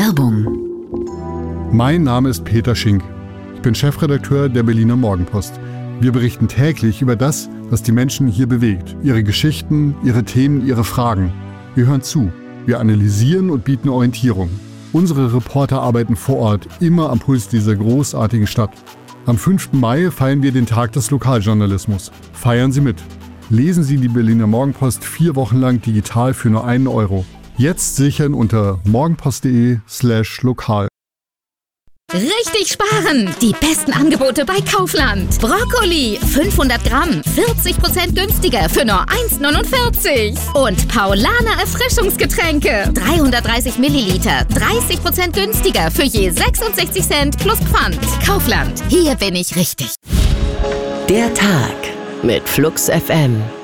Werbung. Mein Name ist Peter Schink. Ich bin Chefredakteur der Berliner Morgenpost. Wir berichten täglich über das, was die Menschen hier bewegt. Ihre Geschichten, ihre Themen, ihre Fragen. Wir hören zu. Wir analysieren und bieten Orientierung. Unsere Reporter arbeiten vor Ort, immer am Puls dieser großartigen Stadt. Am 5. Mai feiern wir den Tag des Lokaljournalismus. Feiern Sie mit. Lesen Sie die Berliner Morgenpost 4 Wochen lang digital für nur 1 Euro. Jetzt sichern unter morgenpost.de/lokal. Richtig sparen! Die besten Angebote bei Kaufland. Brokkoli 500 Gramm, 40% günstiger für nur 1,49. Und Paulaner Erfrischungsgetränke 330 Milliliter, 30% günstiger für je 66 Cent plus Pfand. Kaufland, hier bin ich richtig. Der Tag mit Flux FM.